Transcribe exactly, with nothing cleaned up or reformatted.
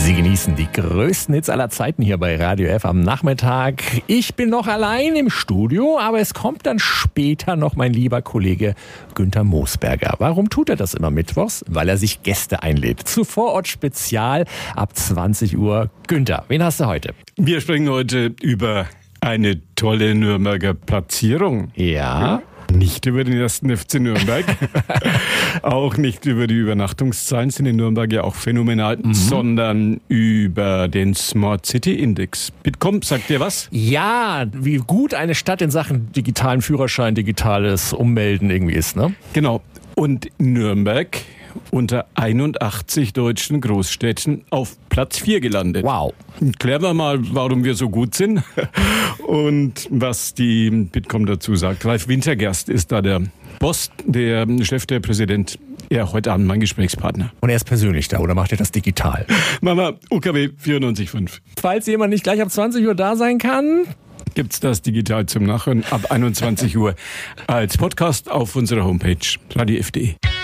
Sie genießen die größten Hits aller Zeiten hier bei Radio F am Nachmittag. Ich bin noch allein im Studio, aber es kommt dann später noch mein lieber Kollege Günther Moosberger. Warum tut er das immer mittwochs? Weil er sich Gäste einlädt. Zu Vorort-Spezial ab zwanzig Uhr. Günther, wen hast du heute? Wir sprechen heute über eine tolle Nürnberger Platzierung. Ja. Nicht über den ersten F C Nürnberg, auch nicht über die Übernachtungszahlen, sind in Nürnberg ja auch phänomenal, mhm. sondern über den Smart City Index. Bitkom, sagt dir was? Ja, wie gut eine Stadt in Sachen digitalen Führerschein, digitales Ummelden irgendwie ist, ne? Genau. Und Nürnberg unter einundachtzig deutschen Großstädten auf Platz vier gelandet. Wow. Klären wir mal, warum wir so gut sind und was die Bitkom dazu sagt. Ralf Wintergerst ist da der Boss, der Chef, der Präsident. Ja, heute Abend mein Gesprächspartner. Und er ist persönlich da oder macht er das digital? Mama, U K W vierundneunzig Komma fünf. Falls jemand nicht gleich ab zwanzig Uhr da sein kann, gibt's das digital zum Nachhören ab einundzwanzig Uhr als Podcast auf unserer Homepage radio f punkt de.